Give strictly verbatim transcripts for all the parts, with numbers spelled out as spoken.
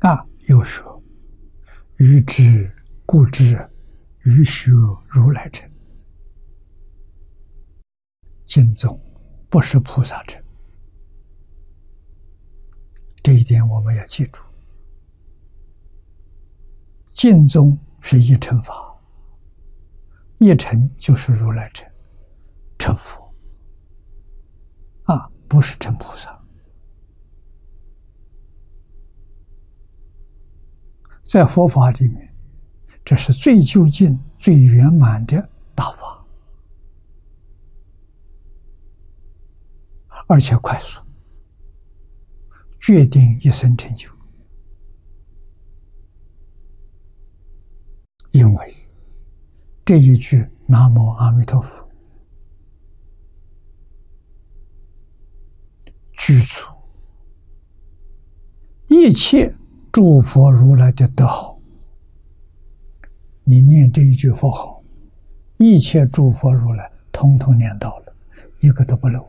啊，又说：“欲知故知，欲学如来者，经宗不是菩萨者。”这一点我们要记住。经宗是一乘法，一乘就是如来者，成佛啊，不是成菩萨。在佛法里面，这是最究竟、最圆满的大法，而且快速，决定一生成就。因为这一句“南无阿弥陀佛”具足一切诸佛如来的德号。你念这一句佛号，一切诸佛如来统统念到了，一个都不漏。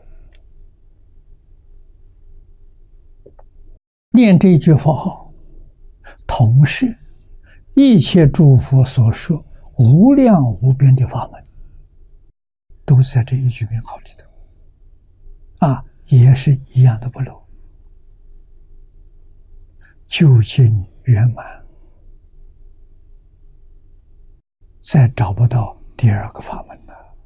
念这一句佛号，同时一切诸佛所说无量无边的法门，都在这一句名号里头，啊，也是一样的不漏，究竟圆满，再找不到第二个法门了。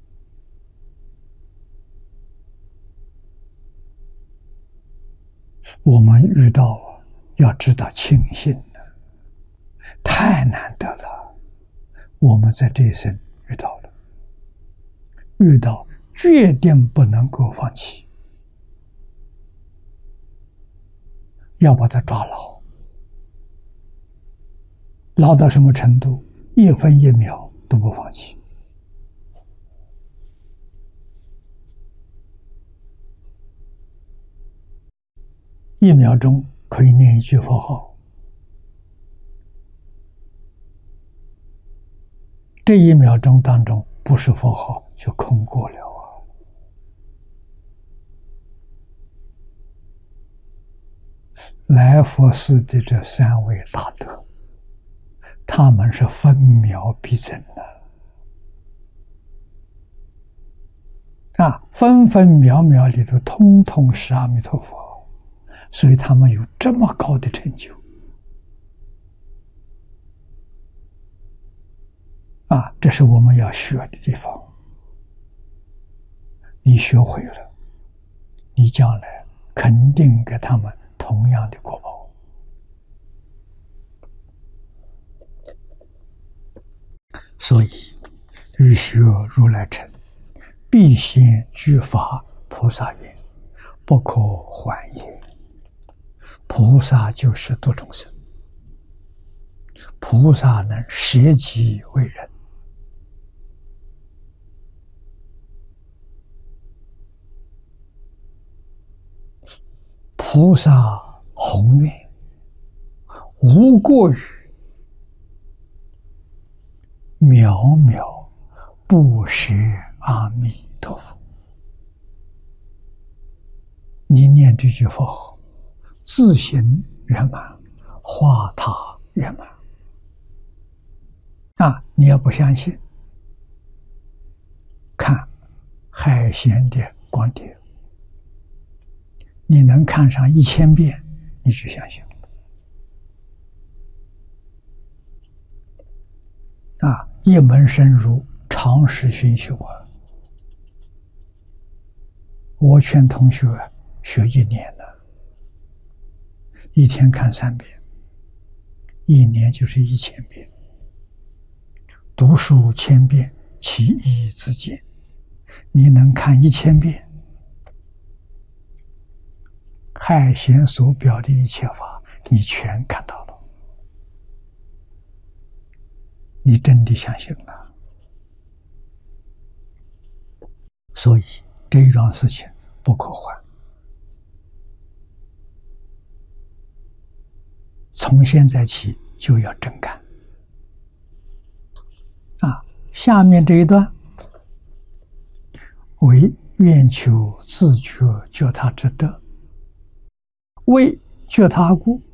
我们遇到要知道庆幸。太难得了，我们在这一生遇到了，遇到决定不能够放弃，要把它抓牢，牢到什么程度？一分一秒都不放弃。一秒钟可以念一句佛号。这一秒钟当中，不是佛号就空过了啊！来佛寺的这三位大德，他们是分秒必争的啊，分分秒秒里头通通是阿弥陀佛，所以他们有这么高的成就。啊，这是我们要学的地方。你学会了，你将来肯定给他们同样的果报。所以，欲学如来乘，必先具发菩萨愿，不可缓也。菩萨就是度众生，菩萨能舍己为人。菩萨宏愿，无过于渺渺不舍阿弥陀佛。你念这句佛号，自行圆满，化他圆满。啊，你要不相信，看海贤的光碟。你能看上一千遍，你就相信了。啊，一门深入，长时熏修啊！我劝同学学一年了，一天看三遍，一年就是一千遍。读书千遍，其义自见。你能看一千遍，海贤所表的一切法，你全看到了，你真的相信了。所以这一桩事情不可缓，从现在起就要真干。啊，下面这一段为愿求自觉觉他之德。为觉他故，